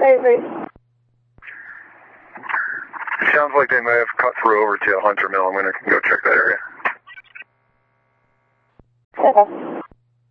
Maybe. Sounds like they may have cut through over to 100 mill. I'm going to go check that area. Okay.